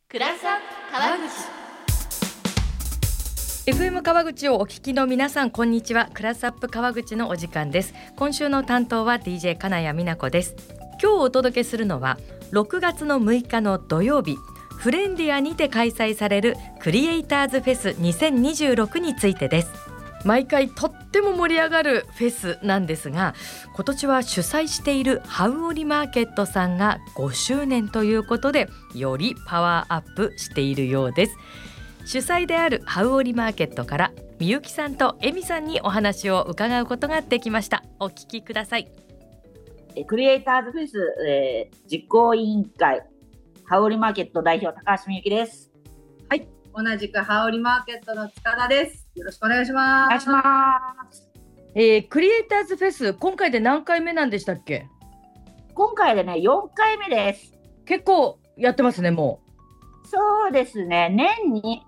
クラスアップ川口。 FM 川口をお聞きの皆さん、こんにちは。クラスアップ川口のお時間です。今週の担当は DJ 金谷美奈子です。今日お届けするのは6月の6日の土曜日、フレンディアにて開催されるクリエイターズフェス2026についてです。毎回とっても盛り上がるフェスなんですが、今年は主催しているハウオリマーケットさんが5周年ということで、よりパワーアップしているようです。主催であるハウオリマーケットからみゆきさんとえみさんにお話を伺うことができました。お聞きください。 クリエイターズフェス、実行委員会ハウオリマーケット代表高橋みゆきです。 はい、同じくハウオリマーケットの塚田です。よろしくお願いします。 お願いします。 クリエイターズフェス、今回で何回目なんでしたっけ？ 今回でね4回目です。 結構やってますね。もうそうですね、年に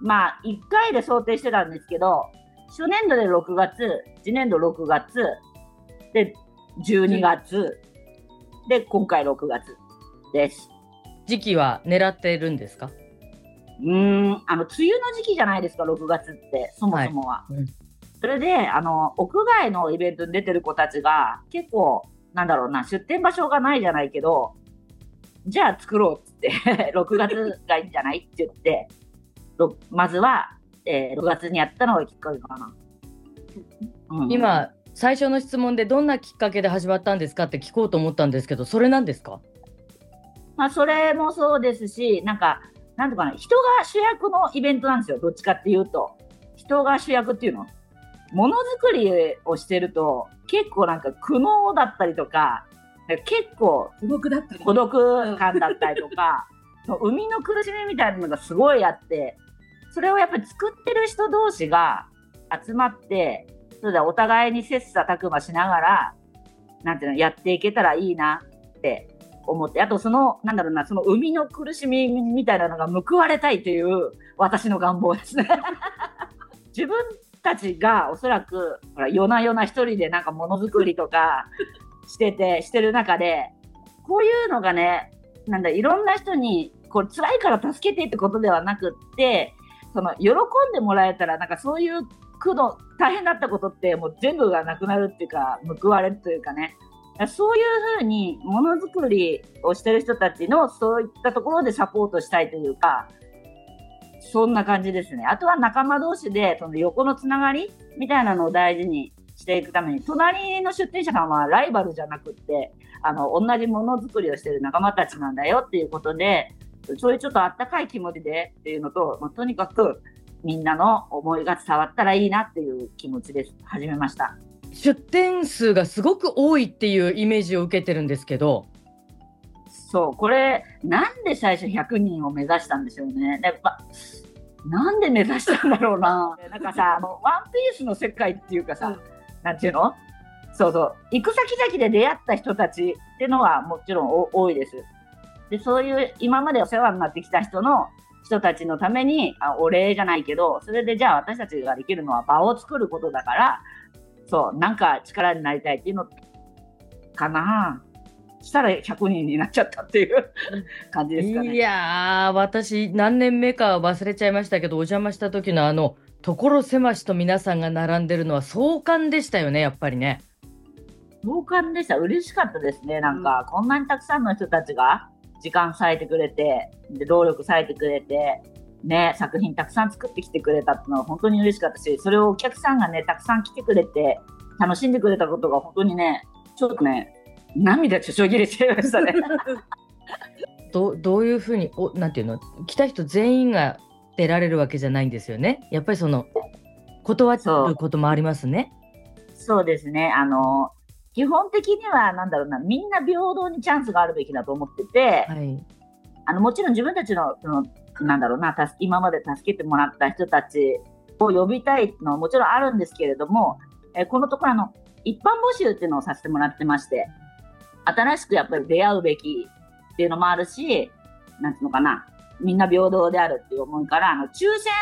1回で想定してたんですけど、初年度で6月、次年度6月で12月で今回6月です。 時期は狙っているんですか？ 梅雨の時期じゃないですか、6月ってそもそもは、それで屋外のイベントに出てる子たちが結構出店場所がないじゃないけど、じゃあ作ろうっつって6月がいいんじゃないって言ってまずは、6月にやったのがきっかけかな、 今最初の質問でどんなきっかけで始まったんですかって聞こうと思ったんですけど、それなんですか？ それもそうですし、なんとかな、人が主役のイベントなんですよ。どっちかっていうと人が主役っていうの、ものづくりをしてると結構苦悩だったりとか、結構孤独感だったりとか生みの苦しみみたいなのがすごいあって、それをやっぱり作ってる人同士が集まって、それでお互いに切磋琢磨しながらやっていけたらいいなって思って、あとその生みの苦しみみたいなのが報われたいという私の願望ですね自分たちがおそらく夜な夜な一人でものづくりとかしてる中で、こういうのがね、いろんな人にこれ辛いから助けてってことではなくって、喜んでもらえたらそういう苦悩、大変だったことってもう全部がなくなるっていうか、報われるというかね、そういうふうにものづくりをしてる人たちのそういったところでサポートしたいというか、そんな感じですね。あとは仲間同士でその横のつながりみたいなのを大事にしていくために、隣の出店者さんはライバルじゃなくって同じものづくりをしてる仲間たちなんだよっていうことで、そういうちょっとあったかい気持ちでっていうのと、とにかくみんなの思いが伝わったらいいなっていう気持ちで始めました。 出店数がすごく多いっていうイメージを受けてるんですけど、 そう、これなんで最初100人を目指したんでしょうね。やっぱなんで目指したんだろうなさ、ワンピースの世界っていうかさ、なんていうの、そうそう、行く先々で出会った人たちっていうのはもちろん多いです。で、そういう今までお世話になってきた人たちのためにお礼じゃないけど、それでじゃあ私たちができるのは場を作ることだから、そう力になりたいっていうのかな。したら100人になっちゃったっていう感じですかね。 いやー、私何年目か忘れちゃいましたけど、お邪魔した時の所狭しと皆さんが並んでるのは壮観でしたよね。やっぱりね、 壮観でした。嬉しかったですね。こんなにたくさんの人たちが時間割いてくれて、で労力割いてくれてね、作品たくさん作ってきてくれたっていうのは本当に嬉しかったし、それをお客さんがねたくさん来てくれて楽しんでくれたことが本当にね、ちょっとね涙ちょちょぎれちゃいましたねどういうふうになんていうの、来た人全員が出られるわけじゃないんですよね。やっぱり断ることもありますね。 そうですね、基本的にはみんな平等にチャンスがあるべきだと思ってて、もちろん自分たちの今まで助けてもらった人たちを呼びたいのはもちろんあるんですけれども、このところ一般募集っていうのをさせてもらってまして、新しくやっぱり出会うべきっていうのもあるし、みんな平等であるっていう思いから抽選